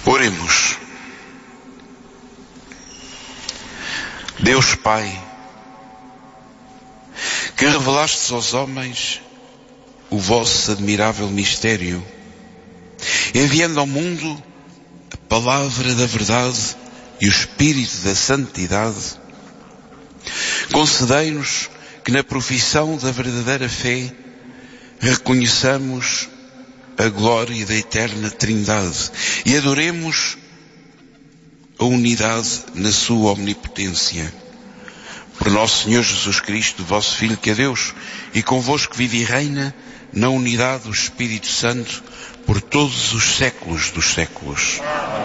Oremos. Deus Pai, que revelastes aos homens o vosso admirável mistério, enviando ao mundo a palavra da verdade e o Espírito da santidade, concedei-nos que na profissão da verdadeira fé reconheçamos a glória da eterna Trindade e adoremos a unidade na sua omnipotência. Por nosso Senhor Jesus Cristo, vosso Filho, que é Deus, e convosco vive e reina na unidade do Espírito Santo por todos os séculos dos séculos.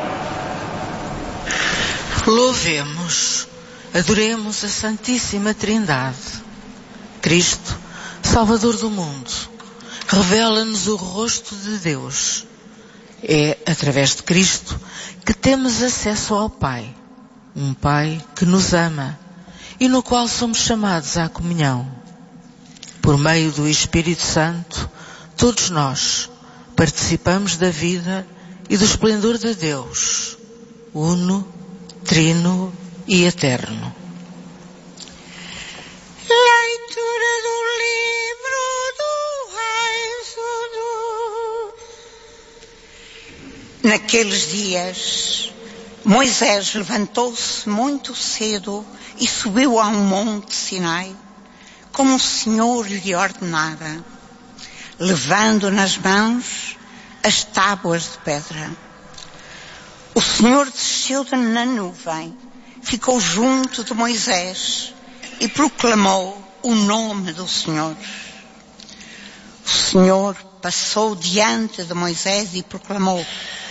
Louvemos, adoremos a Santíssima Trindade. Cristo, Salvador do mundo, revela-nos o rosto de Deus. É através de Cristo que temos acesso ao Pai, um Pai que nos ama e no qual somos chamados à comunhão. Por meio do Espírito Santo, todos nós participamos da vida e do esplendor de Deus, uno, trino e eterno. Leitura do livro do Êxodo. Naqueles dias, Moisés levantou-se muito cedo e subiu a um monte Sinai, como o Senhor lhe ordenara, levando nas mãos as tábuas de pedra. O Senhor desceu na nuvem, ficou junto de Moisés e proclamou o nome do Senhor. O Senhor passou diante de Moisés e proclamou: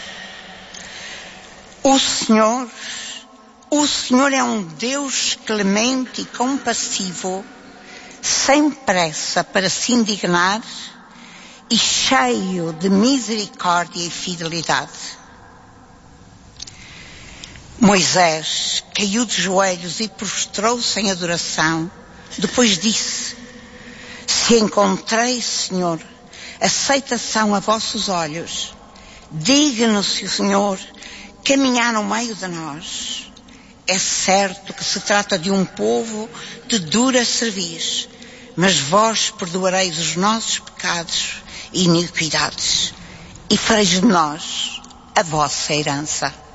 O Senhor é um Deus clemente e compassivo, sem pressa para se indignar e cheio de misericórdia e fidelidade. Moisés caiu de joelhos e prostrou-se em adoração. Depois disse: Se encontrei, Senhor, aceitação a vossos olhos, digno-se o Senhor caminhar no meio de nós. É certo que se trata de um povo de dura cerviz, mas vós perdoareis os nossos pecados e iniquidades, e fareis de nós a vossa herança.